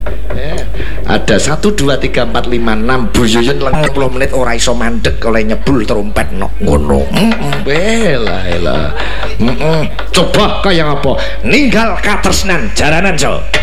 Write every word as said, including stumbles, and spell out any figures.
Eh, ada satu dua tiga empat lima enam Bu Yuyun lengkap puluh menit ora iso mandek oleh nyebul trompet nok ngono. Bela bela. Coba kaya apa? Ninggal katresnan jaranan so.